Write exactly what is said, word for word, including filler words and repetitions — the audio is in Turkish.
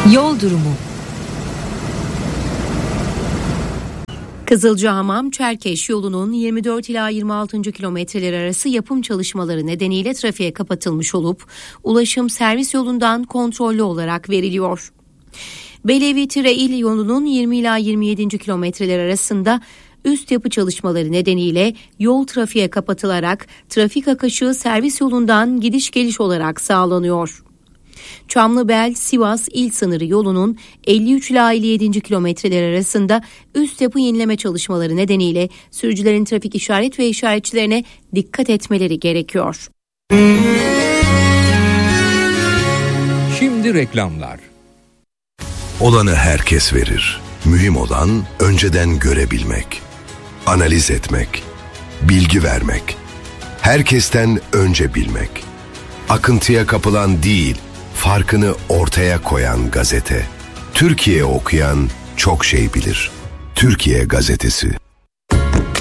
Yol durumu. Kızılcahamam-Çerkeş yolunun yirmi dört ila yirmi altı. kilometreler arası yapım çalışmaları nedeniyle trafiğe kapatılmış olup ulaşım servis yolundan kontrollü olarak veriliyor. Belevi-İl yolunun yirmi ila yirmi yedi. kilometreler arasında üst yapı çalışmaları nedeniyle yol trafiğe kapatılarak trafik akışı servis yolundan gidiş geliş olarak sağlanıyor. Çamlıbel-Sivas il sınırı yolunun elli üç ila elli yedi. kilometreler arasında üst yapı yenileme çalışmaları nedeniyle sürücülerin trafik işaret ve işaretçilerine dikkat etmeleri gerekiyor. Şimdi reklamlar. Olanı herkes verir. Mühim olan önceden görebilmek, analiz etmek, bilgi vermek, herkesten önce bilmek. Akıntıya kapılan değil, farkını ortaya koyan gazete. Türkiye okuyan çok şey bilir. Türkiye Gazetesi.